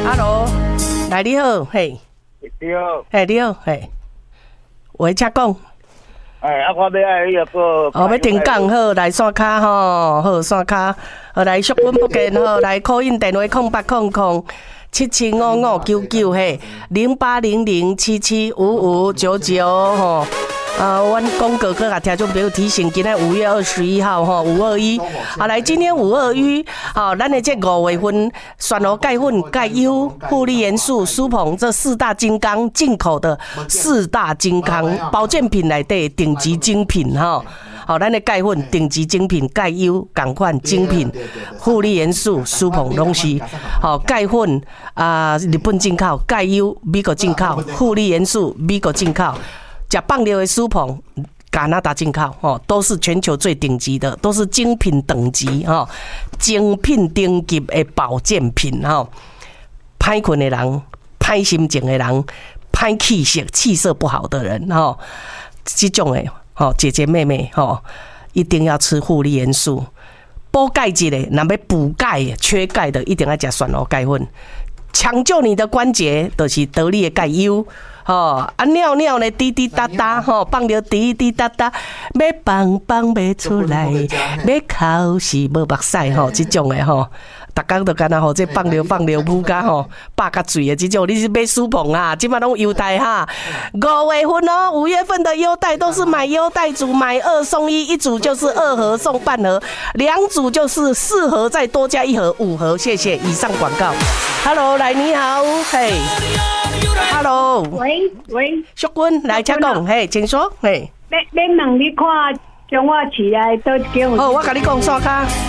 Hello， 来你好，嘿， 你好， 嘿你好，嘿，喂，请讲。 我要爱迄个。 要停讲好，来线卡吼，好线卡，好来淑君不见好，来call in电话0800775599嘿，0800775599吼。阮广告搁甲听众朋友提醒，今天5月21号吼521，来今天521，咱的这5月份选罗钙粉、钙优、护理元素、舒鹏这4大金刚进口的4大金刚保健品内底顶级精品吼。咱的钙粉顶级精品，钙优同款精品，护理元素、舒鹏拢是钙粉日本进口，钙优美国进口，护理元素美国进口。吃放疗的舒鹏，加拿大进口，都是全球最顶级的，都是精品等级，精品顶级的保健品，歹困的人、歹心情的人、歹气色、气色不好的人，这种的，姐姐妹妹，一定要吃护理元素。补钙质的，若要补钙、缺钙的，一定要吃选罗钙粉。抢救你的关节，就是得力的钙优。尿尿呢滴滴答答，放尿滴滴答答，要放不出来，要哭是无目屎，这种的逐工都干那这放尿母甲饱甲嘴的这种，你是买舒鹏啊？即摆拢优待哈，5月份5月份的优待都是买优待组，买2送1，一组就是2盒送半盒，2组就是4盒再多加1盒5盒。谢谢，以上广告。Hello， 来你好，嘿。Hello， 喂， 淑君来请讲，嘿，请说，嘿。 要问你看，将我起来倒一间。 好，我甲你讲线卡。